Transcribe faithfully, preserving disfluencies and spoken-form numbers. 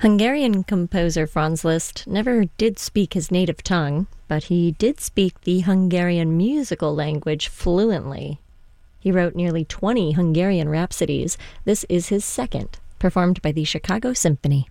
Hungarian composer Franz Liszt never did speak his native tongue, but he did speak the Hungarian musical language fluently. He wrote nearly twenty Hungarian rhapsodies. This is his second, performed by the Chicago Symphony.